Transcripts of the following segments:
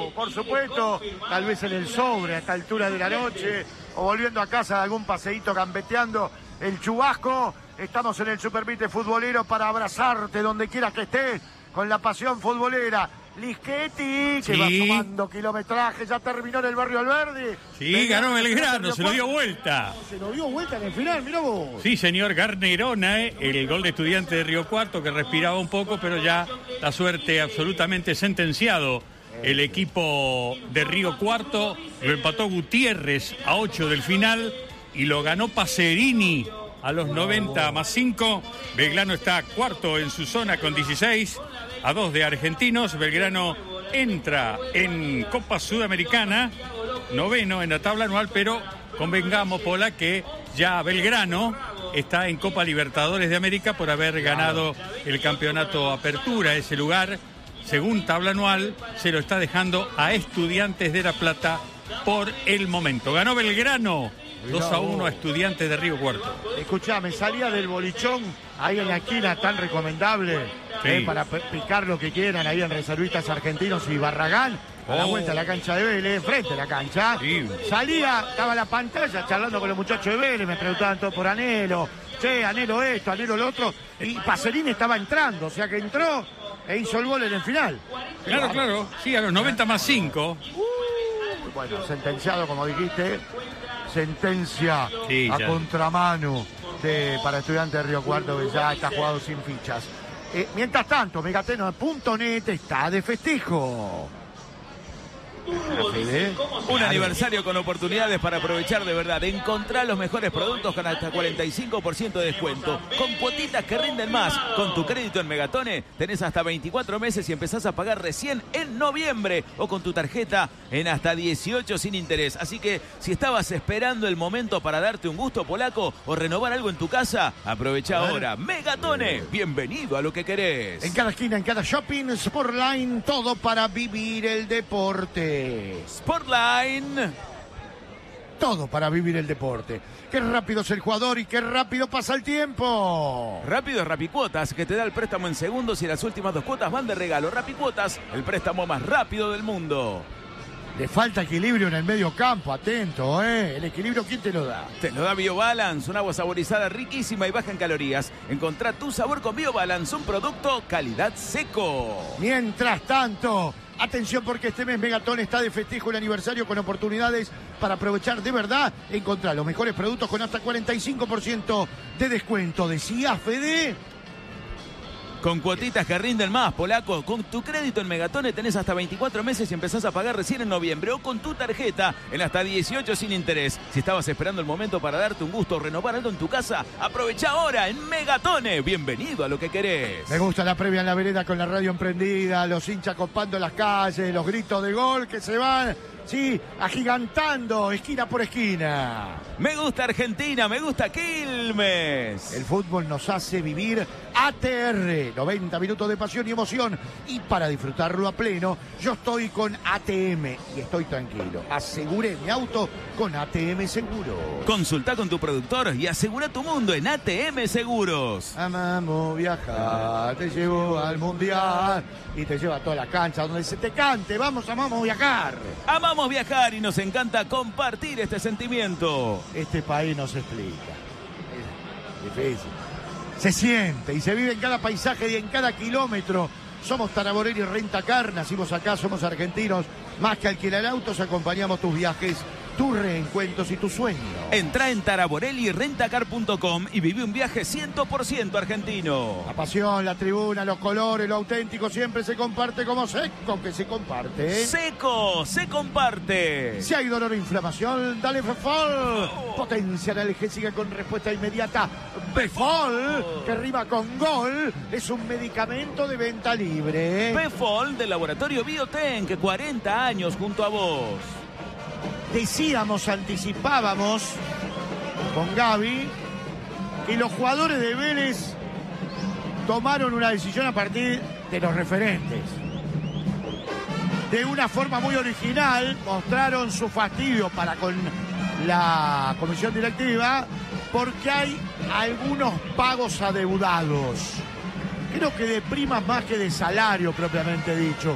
por supuesto, tal vez en el sobre a esta altura de la noche, o volviendo a casa de algún paseíto gambeteando el chubasco. Estamos en el Supervite Futbolero para abrazarte donde quieras que estés, con la pasión futbolera. Lischetti, que va sumando kilometraje, ya terminó en el Barrio Alberdi. Sí, ganó Belgrano, se lo dio vuelta. Se lo dio vuelta en el final, mirá vos. Sí, señor, Garnerona, el gol de Estudiante de Río Cuarto, que respiraba un poco, pero ya la suerte absolutamente sentenciado. El equipo de Río Cuarto lo empató Gutiérrez a 8 del final y lo ganó Pacerini a los 90 más 5. Belgrano está cuarto en su zona con 16. A 2 de Argentinos. Belgrano entra en Copa Sudamericana, noveno en la tabla anual, pero convengamos, Pola, que ya Belgrano está en Copa Libertadores de América por haber ganado el campeonato Apertura. Ese lugar, según tabla anual, se lo está dejando a Estudiantes de La Plata por el momento. Ganó Belgrano 2-1 a Estudiantes de Río Cuarto. Escuchame, salía del bolichón ahí en la esquina tan recomendable, para picar lo que quieran ahí en Reservistas Argentinos y Barragán, a la vuelta a la cancha de Vélez, frente a la cancha. Salía, estaba la pantalla charlando con los muchachos de Vélez, me preguntaban todo por Anhelo. Che, Anhelo esto, Anhelo lo otro. Y Pacerini estaba entrando, o sea que entró e hizo el gol en el final. Claro, sí, a los 90 más 5. Bueno, sentenciado, como dijiste. Sentencia a contramano para Estudiantes de Río Cuarto, que ya está jugado sin fichas. Mientras tanto, Megateno.net está de festejo. Un aniversario con oportunidades para aprovechar de verdad. Encontrar los mejores productos con hasta 45% de descuento, con cuotitas que rinden más. Con tu crédito en Megatone tenés hasta 24 meses y empezás a pagar recién en noviembre, o con tu tarjeta en hasta 18 sin interés. Así que si estabas esperando el momento para darte un gusto, polaco, o renovar algo en tu casa, aprovecha ahora. Megatone, bienvenido a lo que querés. En cada esquina, en cada shopping, Sportline, todo para vivir el deporte. Sportline, todo para vivir el deporte. Qué rápido es el jugador y qué rápido pasa el tiempo. Rápido es Rapicuotas, que te da el préstamo en segundos y las últimas 2 cuotas van de regalo. Rapicuotas, el préstamo más rápido del mundo. Le falta equilibrio en el medio campo, atento, ¿eh? El equilibrio, ¿quién te lo da? Te lo da BioBalance, un agua saborizada riquísima y baja en calorías. Encontrá tu sabor con BioBalance, un producto calidad seco. Mientras tanto, atención, porque este mes Megatón está de festejo el aniversario con oportunidades para aprovechar de verdad. Encontrá los mejores productos con hasta 45% de descuento. Decía Fede. Con cuotitas que rinden más, polaco. Con tu crédito en Megatone tenés hasta 24 meses y empezás a pagar recién en noviembre. O con tu tarjeta en hasta 18 sin interés. Si estabas esperando el momento para darte un gusto o renovar algo en tu casa, aprovecha ahora en Megatone. Bienvenido a lo que querés. Me gusta la previa en la vereda con la radio emprendida, los hinchas copando las calles, los gritos de gol que se van, sí, agigantando esquina por esquina. Me gusta Argentina, me gusta Quilmes. El fútbol nos hace vivir ATR, 90 minutos de pasión y emoción. Y para disfrutarlo a pleno, yo estoy con ATM y estoy tranquilo. Aseguré mi auto con ATM Seguros. Consulta con tu productor y asegura tu mundo en ATM Seguros. Amamos viajar, te llevo al mundial y te llevo a toda la cancha donde se te cante. Vamos, amamos viajar. Amamos viajar y nos encanta compartir este sentimiento. Este país nos explica. Es difícil. Se siente y se vive en cada paisaje y en cada kilómetro. Somos Taraborelli Rentacar, nacimos acá, somos argentinos. Más que alquilar autos, acompañamos tus viajes, tus reencuentros y tus sueños. Entrá en taraborellirentacar.com y vive un viaje 100% argentino. La pasión, la tribuna, los colores, lo auténtico siempre se comparte como seco que se comparte. Seco, se comparte. Si hay dolor o inflamación, dale Befol. Potencia analgésica con respuesta inmediata. Befol, que rima con gol, es un medicamento de venta libre. Befol del laboratorio Bioten, 40 años junto a vos. Decíamos, anticipábamos con Gaby que los jugadores de Vélez tomaron una decisión a partir de los referentes. De una forma muy original, mostraron su fastidio para con la comisión directiva porque hay algunos pagos adeudados. Creo que de primas más que de salario propiamente dicho.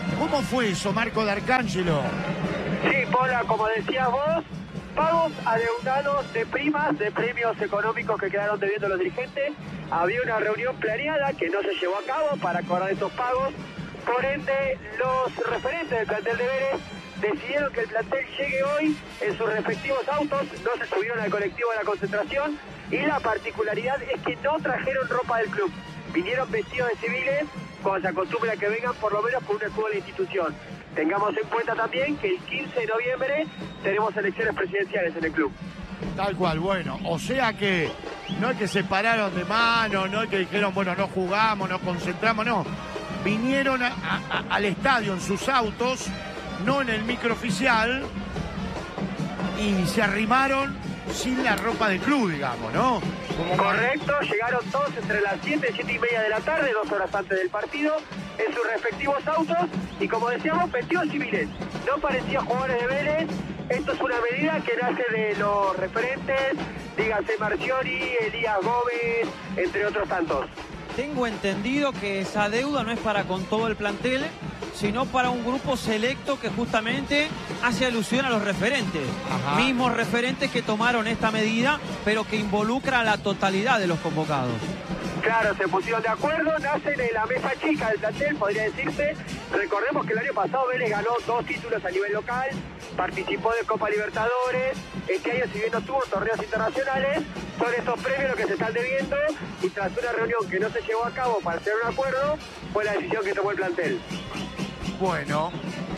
¿Cómo fue eso, Marco D'Arcangelo? Sí, Pola, como decías vos, pagos adeudados de primas, de premios económicos que quedaron debiendo los dirigentes. Había una reunión planeada que no se llevó a cabo para cobrar esos pagos. Por ende, los referentes del plantel de Vélez decidieron que el plantel llegue hoy en sus respectivos autos, no se subieron al colectivo de la concentración y la particularidad es que no trajeron ropa del club. Vinieron vestidos de civiles, como se acostumbra que vengan por lo menos con un escudo de la institución. Tengamos en cuenta también que el 15 de noviembre tenemos elecciones presidenciales en el club. Tal cual, bueno, o sea que no es que se pararon de mano, no es que dijeron, bueno, no jugamos, nos concentramos, no. Vinieron al estadio en sus autos, no en el microoficial, y se arrimaron sin la ropa del club, digamos, ¿no? Correcto, llegaron todos entre las 7 y 7 y media de la tarde, 2 horas antes del partido, en sus respectivos autos, y como decíamos, vestidos civiles. No parecían jugadores de Vélez. Esto es una medida que nace de los referentes, dígase Marchiori, Elías Gómez, entre otros tantos. Tengo entendido que esa deuda no es para con todo el plantel, sino para un grupo selecto que justamente hace alusión a los referentes. Ajá. Mismos referentes que tomaron esta medida, pero que involucra a la totalidad de los convocados. Claro, se pusieron de acuerdo, nacen en la mesa chica del plantel, podría decirse. Recordemos que el año pasado Vélez ganó 2 títulos a nivel local, participó de Copa Libertadores, este año si bien no tuvo torneos internacionales, son esos premios los que se están debiendo, y tras una reunión que no se llevó a cabo para hacer un acuerdo, fue la decisión que tomó el plantel. Bueno,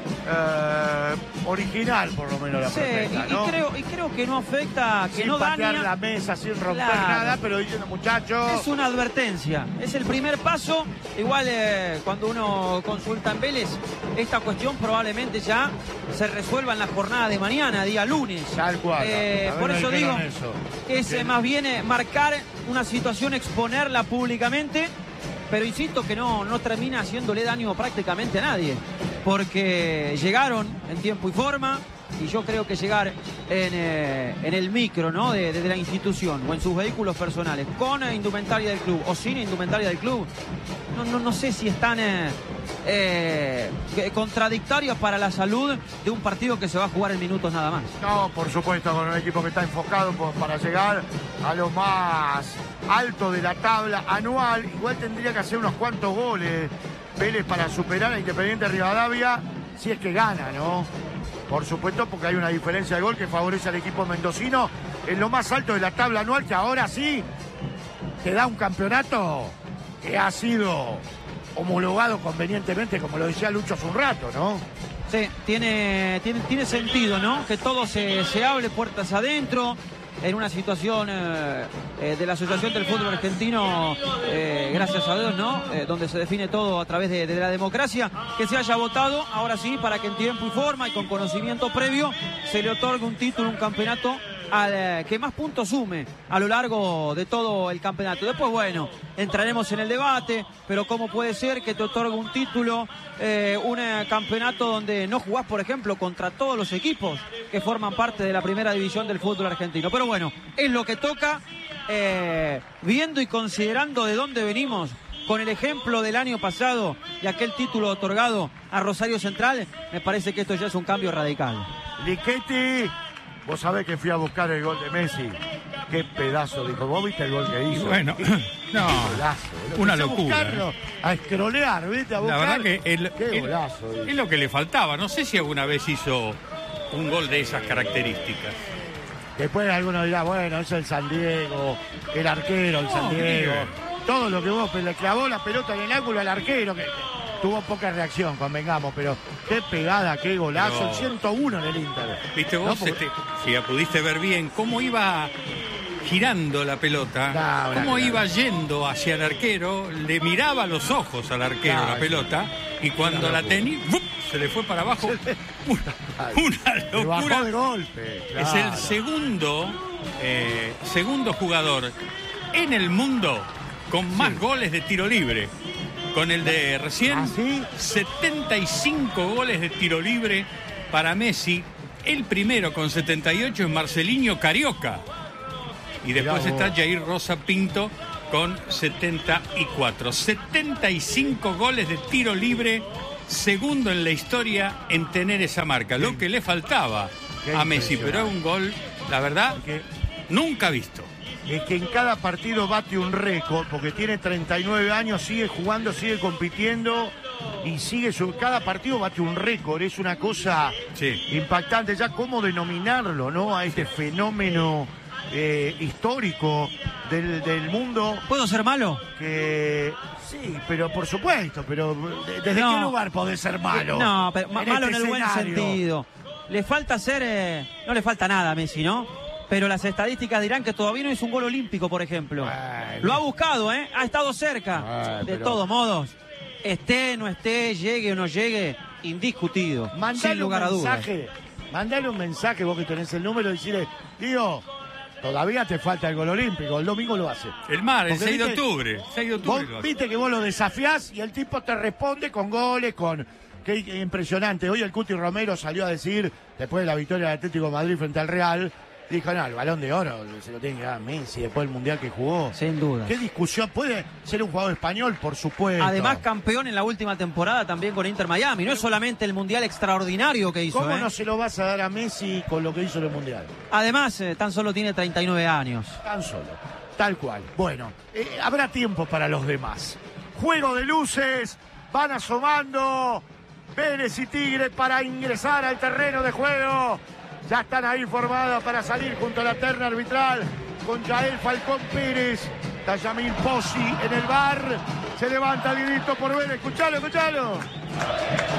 original por lo menos la protesta, ¿no? Y creo que no afecta, que sin no patear daña la mesa, sin romper nada, pero diciendo, muchachos, es una advertencia, es el primer paso. Igual cuando uno consulta en Vélez, esta cuestión probablemente ya se resuelva en la jornada de mañana, día lunes. Tal cual. Por eso digo que es más bien marcar una situación, exponerla públicamente. Pero insisto que no termina haciéndole daño prácticamente a nadie, porque llegaron en tiempo y forma, y yo creo que llegar en el micro, ¿no? de la institución o en sus vehículos personales, con indumentaria del club o sin indumentaria del club, no sé si están contradictorios para la salud de un partido que se va a jugar en minutos nada más. No, por supuesto, con un equipo que está enfocado para llegar a lo más alto de la tabla anual. Igual tendría que hacer unos cuantos goles Vélez para superar a Independiente Rivadavia, si es que gana, ¿no? Por supuesto, porque hay una diferencia de gol que favorece al equipo mendocino en lo más alto de la tabla anual, que ahora sí te da un campeonato que ha sido homologado convenientemente, como lo decía Lucho hace un rato, ¿no? Sí, tiene sentido, ¿no? Que todo se hable puertas adentro, en una situación de la Asociación del Fútbol Argentino, gracias a Dios, ¿no? Donde se define todo a través de la democracia, que se haya votado, ahora sí, para que en tiempo y forma y con conocimiento previo se le otorgue un título, un campeonato al que más puntos sume a lo largo de todo el campeonato. Después, bueno, entraremos en el debate, pero ¿cómo puede ser que te otorgue un título, un campeonato donde no jugás, por ejemplo, contra todos los equipos que forman parte de la primera división del fútbol argentino? Pero bueno, es lo que toca, viendo y considerando de dónde venimos, con el ejemplo del año pasado y aquel título otorgado a Rosario Central, me parece que esto ya es un cambio radical. Lichetti, vos sabés que fui a buscar el gol de Messi. Qué pedazo, dijo. ¿Vos viste el gol que hizo? Bueno, no, golazo, una locura. A escrolear, ¿viste? A buscar. La verdad que qué golazo, es lo que le faltaba. No sé si alguna vez hizo un gol de esas características. Después alguno dirá, bueno, es el San Diego, el arquero, el San Diego. Todo lo que vos le clavó la pelota en el ángulo al arquero, que tuvo poca reacción, convengamos, pero qué pegada, qué golazo, el 101 en el Inter. Viste vos, no, si la pudiste ver bien, cómo iba girando la pelota, cómo iba yendo hacia el arquero, le miraba los ojos al arquero la pelota, y cuando la tenía, se le fue para abajo. Una locura. Bajó de golpe. Claro. Es el segundo jugador en el mundo con más goles de tiro libre. Con el de recién, ¿Ah, sí? 75 goles de tiro libre para Messi. El primero con 78 es Marcelinho Carioca. Y después está Jair Rosa Pinto con 74. 75 goles de tiro libre segundo en la historia en tener esa marca, lo que le faltaba a Messi, pero es un gol, la verdad, nunca visto. Es que en cada partido bate un récord, porque tiene 39 años, sigue jugando, sigue compitiendo y cada partido bate un récord. Es una cosa impactante. Ya cómo denominarlo, ¿no? A este fenómeno histórico del mundo. ¿Puedo ser malo? Sí, pero por supuesto, pero ¿desde qué lugar podés ser malo? No, pero malo en el buen sentido. Le falta ser, no le falta nada a Messi, ¿no? Pero las estadísticas dirán que todavía no es un gol olímpico, por ejemplo. Lo ha buscado, ha estado cerca. De todos modos, esté, no esté, llegue o no llegue, indiscutido, sin lugar a dudas. Mandale un mensaje, vos que tenés el número, y decirle, tío, todavía te falta el gol olímpico, el domingo lo hace. El 6 de octubre. 6 de octubre vos viste que vos lo desafiás y el tipo te responde con goles, Qué impresionante. Hoy el Cuti Romero salió a decir, después de la victoria del Atlético de Madrid frente al Real, dijo, no, el Balón de Oro se lo tiene que dar a Messi después del Mundial que jugó. Sin duda. ¿Qué discusión? Puede ser un jugador español, por supuesto. Además, campeón en la última temporada también con Inter Miami. No es solamente el Mundial extraordinario que hizo. ¿Cómo no se lo vas a dar a Messi con lo que hizo en el Mundial? Además, tan solo tiene 39 años. Tan solo. Tal cual. Bueno, habrá tiempo para los demás. Juego de luces. Van asomando Vélez y Tigre para ingresar al terreno de juego. Ya están ahí formadas para salir junto a la terna arbitral con Yael Falcón Pérez. Está Yamil Pozzi en el bar. Se levanta el grito por Vélez. Escuchalo.